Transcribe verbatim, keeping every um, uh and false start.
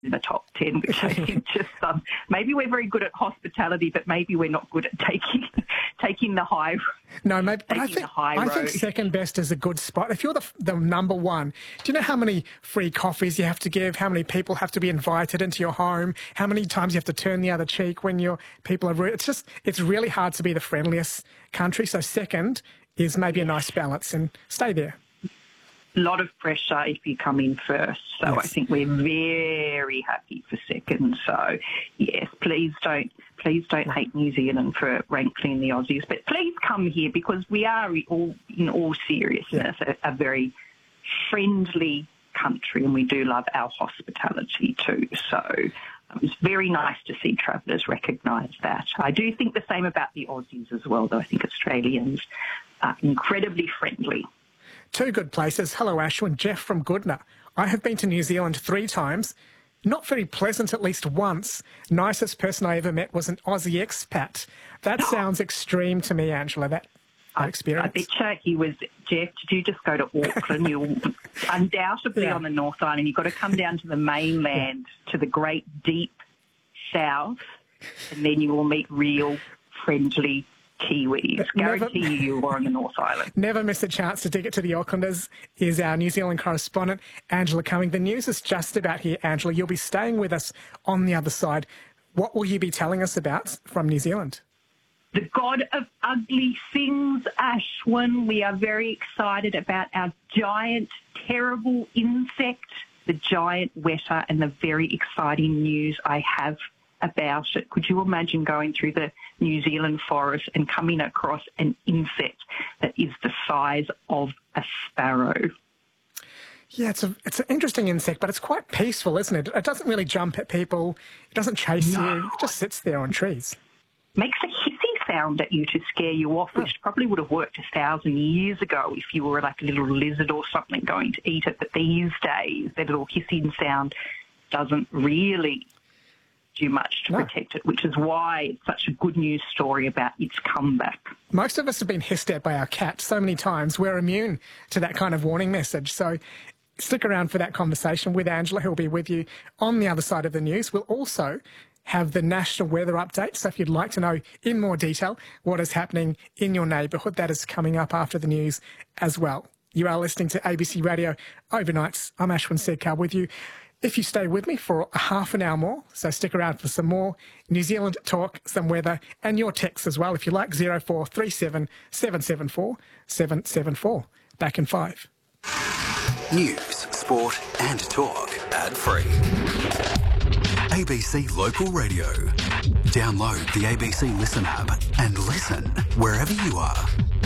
in the top ten, which I think just um, maybe we're very good at hospitality, but maybe we're not good at taking taking the high. No, maybe, but I taking think the high I road. think second best is a good spot. If you're the the number one, do you know how many free coffees you have to give? How many people have to be invited into your home? How many times you have to turn the other cheek when your people are rude? It's just it's really hard to be the friendliest country. So second is maybe a nice balance, and stay there. A lot of pressure if you come in first. So Yes. I think we're very happy for second. So yes, please don't please don't hate New Zealand for rankling the Aussies, but please come here because we are all, in all seriousness, Yeah. a, a very friendly country, and we do love our hospitality too. So um, it's very nice to see travellers recognise that. I do think the same about the Aussies as well, though. I think Australians are incredibly friendly. Two good places. Hello, Ashwin. Jeff from Goodna. I have been to New Zealand three times. Not very pleasant at least once. Nicest person I ever met was an Aussie expat. That sounds extreme to me, Angela, that I, experience. I bet you he was, Jeff, did you just go to Auckland? You're undoubtedly Yeah. on the North Island. You've got to come down to the mainland, to the great deep south, and then you will meet real friendly Kiwis. Never- Guarantee you you were on the North Island. Never miss a chance to dig it to the Aucklanders is our New Zealand correspondent, Angela Cumming. The news is just about here, Angela. You'll be staying with us on the other side. What will you be telling us about from New Zealand? The god of ugly things, Ashwin. We are very excited about our giant, terrible insect, the giant weta, and the very exciting news I have about it. Could you imagine going through the New Zealand forest and coming across an insect that is the size of a sparrow? Yeah, it's a it's an interesting insect, but it's quite peaceful, isn't it? It doesn't really jump at people. It doesn't chase No. you. It just sits there on trees. Makes a hissing sound at you to scare you off, which probably would have worked a thousand years ago if you were like a little lizard or something going to eat it. But these days, that little hissing sound doesn't really do much to No. protect it, which is why it's such a good news story about its comeback. Most of us have been hissed at by our cat so many times. We're immune to that kind of warning message. So stick around for that conversation with Angela, who'll be with you on the other side of the news. We'll also have the national weather update. So if you'd like to know in more detail what is happening in your neighbourhood, that is coming up after the news as well. You are listening to A B C Radio Overnights. I'm Ashwin Sedkar with you. If you stay with me for a half an hour more, so stick around for some more New Zealand talk, some weather, and your texts as well, if you like, zero four three seven, seven seven four, seven seven four. Back in five. News, sport and talk ad-free. A B C Local Radio. Download the A B C Listen app and listen wherever you are.